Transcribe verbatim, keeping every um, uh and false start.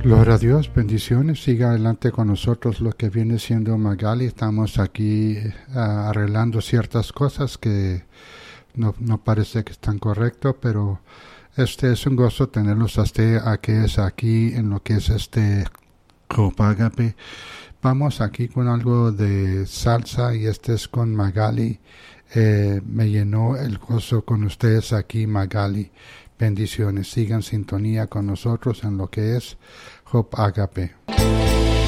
Gloria a Dios, bendiciones. Siga adelante con nosotros lo que viene siendo Magali. Estamos aquí uh, arreglando ciertas cosas que no, no parece que están correctas, pero este es un gozo tenerlos a usted aquí, es aquí en lo que es este Hope Agape. Vamos aquí con algo de salsa y este es con Magali. Eh, me llenó el gozo con ustedes aquí, Magali. Bendiciones. Sigan sintonía con nosotros en lo que es Hope Agape.